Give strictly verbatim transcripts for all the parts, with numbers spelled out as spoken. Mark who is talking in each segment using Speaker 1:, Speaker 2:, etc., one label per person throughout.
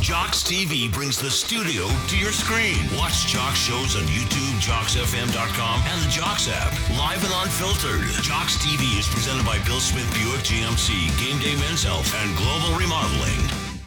Speaker 1: Jocks T V brings the studio to your screen. Watch Jocks shows on YouTube, jocks f m dot com, and the Jocks app. Live and unfiltered. Jocks T V is presented by Bill Smith Buick G M C, Game Day Men's Health, and Global Remodeling.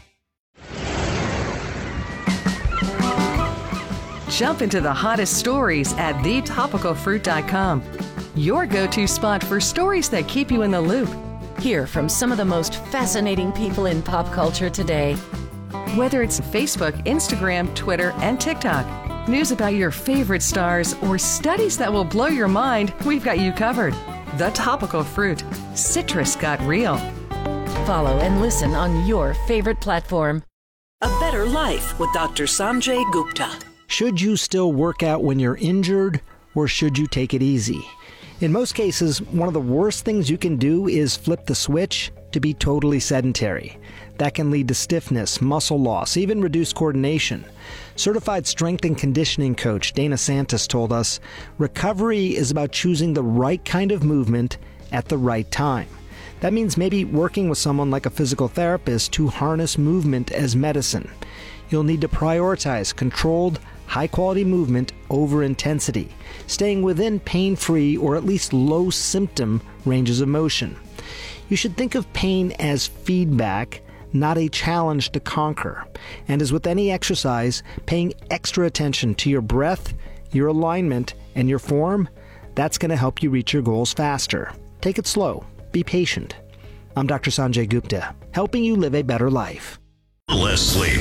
Speaker 2: Jump into the hottest stories at the topical fruit dot com. Your go-to spot for stories that keep you in the loop.
Speaker 3: Hear from some of the most fascinating people in pop culture today.
Speaker 2: Whether it's Facebook, Instagram, Twitter, and TikTok, news about your favorite stars, or studies that will blow your mind, we've got you covered. The Topical Fruit. Citrus got real.
Speaker 3: Follow and listen on your favorite platform.
Speaker 4: A Better Life with Doctor Sanjay Gupta.
Speaker 5: Should you still work out when you're injured, or should you take it easy? In most cases, one of the worst things you can do is flip the switch to be totally sedentary. That can lead to stiffness, muscle loss, even reduced coordination. Certified strength and conditioning coach Dana Santos told us, recovery is about choosing the right kind of movement at the right time. That means maybe working with someone like a physical therapist to harness movement as medicine. You'll need to prioritize controlled, high-quality movement over intensity, staying within pain-free or at least low-symptom ranges of motion. You should think of pain as feedback, not a challenge to conquer. And as with any exercise, paying extra attention to your breath, your alignment, and your form, that's going to help you reach your goals faster. Take it slow. Be patient. I'm Doctor Sanjay Gupta, helping you live a better life.
Speaker 1: Less sleep.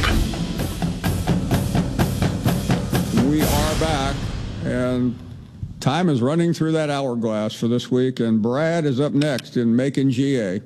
Speaker 6: We are back, and time is running through that hourglass for this week, and Brad is up next in Macon, G A.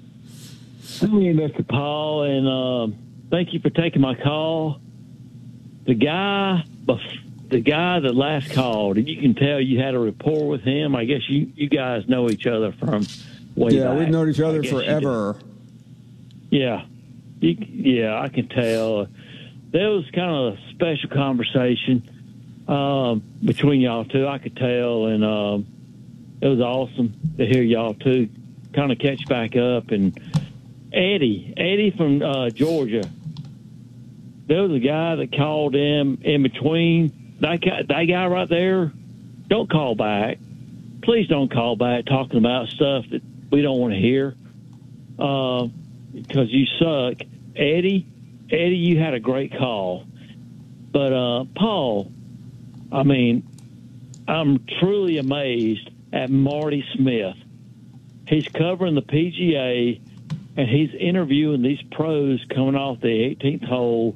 Speaker 7: Hey, Mister Paul, and uh, thank you for taking my call. The guy, the guy that last called, and you can tell you had a rapport with him. I guess you, you guys know each other from way
Speaker 6: yeah,
Speaker 7: back.
Speaker 6: we've known each other forever.
Speaker 7: Yeah, you, yeah, I can tell. There was kind of a special conversation um, between y'all two. I could tell, and um, it was awesome to hear y'all two kind of catch back up. And Eddie, Eddie from uh, Georgia, there was a guy that called him in between. That guy, that guy right there, don't call back. Please don't call back talking about stuff that we don't want to hear uh, because you suck. Eddie, Eddie, you had a great call. But, uh, Paul, I mean, I'm truly amazed at Marty Smith. He's covering the P G A, and he's interviewing these pros coming off the eighteenth hole.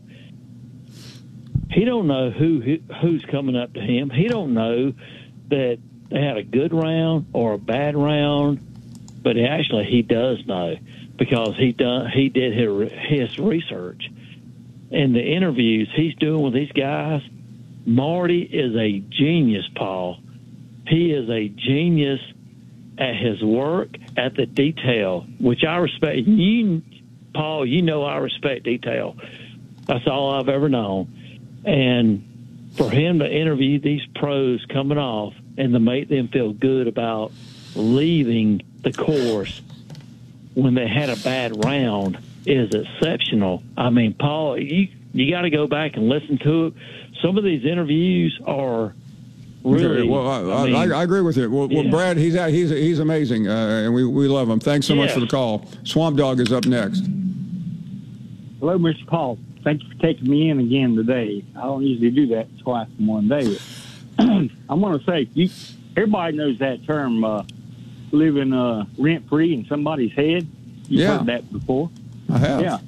Speaker 7: He don't know who, who who's coming up to him. He don't know that they had a good round or a bad round, but actually he does know because he done he did his, his research. And the interviews he's doing with these guys, Marty is a genius, Paul. He is a genius at his work, at the detail, which I respect. You, Paul, you know I respect detail. That's all I've ever known. And for him to interview these pros coming off and to make them feel good about leaving the course when they had a bad round is exceptional. I mean, Paul, you you got to go back and listen to it. Some of these interviews are really.
Speaker 6: Okay, well, I,
Speaker 7: I, mean,
Speaker 6: I, I agree with you. Well, yeah. well Brad, he's he's he's amazing, uh, and we, we love him. Thanks so yeah. much for the call. Swamp Dog is up next.
Speaker 8: Hello, Mister Paul. Thank you for taking me in again today. I don't usually do that twice in one day. I want to say, you, everybody knows that term, uh, living uh, rent-free in somebody's head. You've
Speaker 6: yeah.
Speaker 8: heard that before.
Speaker 6: I have.
Speaker 8: Yeah.